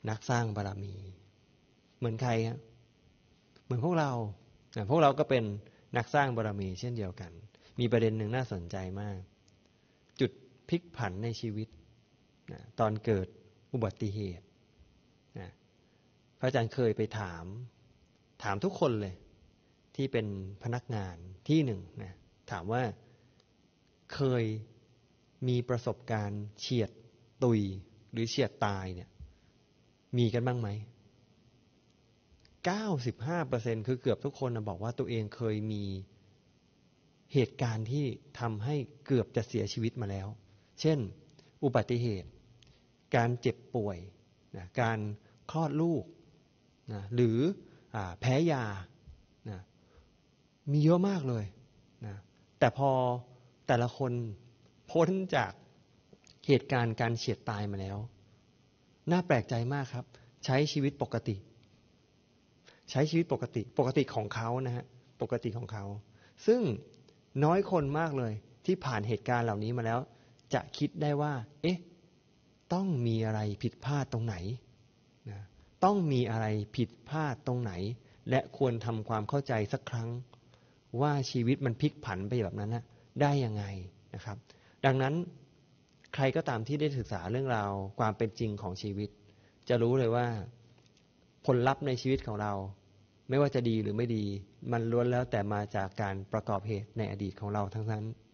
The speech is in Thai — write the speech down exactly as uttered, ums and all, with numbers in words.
นักสร้างบารมีเหมือนใครครับเหมือนพวกเราพวกเราก็เป็นนักสร้างบารมีเช่นเดียวกันมีประเด็นหนึ่งน่าสนใจมากจุดพลิกผันในชีวิตนะตอนเกิดอุบัติเหตุนะพระอาจารย์เคยไปถามถามทุกคนเลยที่เป็นพนักงานที่หนึ่งนะถามว่าเคยมีประสบการณ์เฉียดตุยหรือเฉียดตายเนี่ยมีกันบ้างไหม เก้าสิบห้าเปอร์เซ็นต์ คือเกือบทุกคนนะบอกว่าตัวเองเคยมีเหตุการณ์ที่ทำให้เกือบจะเสียชีวิตมาแล้วเช่นอุบัติเหตุการเจ็บป่วยนะการคลอดลูกนะหรืออ่าแพ้ยานะมีเยอะมากเลยนะแต่พอแต่ละคนพ้นจากเหตุการณ์การเฉียดตายมาแล้วน่าแปลกใจมากครับใช้ชีวิตปกติใช้ชีวิตปกติปกติของเขานะฮะปกติของเขาซึ่งน้อยคนมากเลยที่ผ่านเหตุการณ์เหล่านี้มาแล้วจะคิดได้ว่าเอ๊ะต้องมีอะไรผิดพลาดตรงไหนนะต้องมีอะไรผิดพลาดตรงไหนและควรทำความเข้าใจสักครั้งว่าชีวิตมันพลิกผันไปแบบนั้นนะได้ยังไงนะครับดังนั้นใครก็ตามที่ได้ศึกษาเรื่องราวความเป็นจริงของชีวิตจะรู้เลยว่าผลลัพธ์ในชีวิตของเราไม่ว่าจะดีหรือไม่ดีมันล้วนแล้วแต่มาจากการประกอบเหตุในอดีตของเราทั้งนั้น